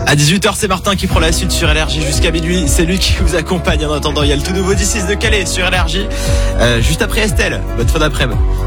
À 18h, c'est Martin qui prend la suite sur LRJ jusqu'à minuit. C'est lui qui vous accompagne. En attendant, il y a le tout nouveau This Is de Calais sur LRJ. Juste après Estelle. Bonne fin d'après-midi.